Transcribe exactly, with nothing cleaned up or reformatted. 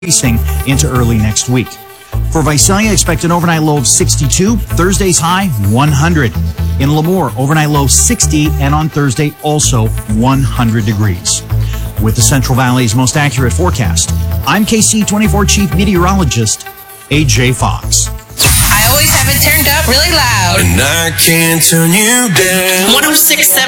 increasing into early next week. For Visalia, expect an overnight low of sixty-two. Thursday's high, one hundred. In Lemoore, overnight low sixty, and on Thursday, also one hundred degrees. With the Central Valley's most accurate forecast, I'm K C twenty-four Chief Meteorologist, A J Fox. I always have it turned up really loud. And I can't turn you down. one oh six point seven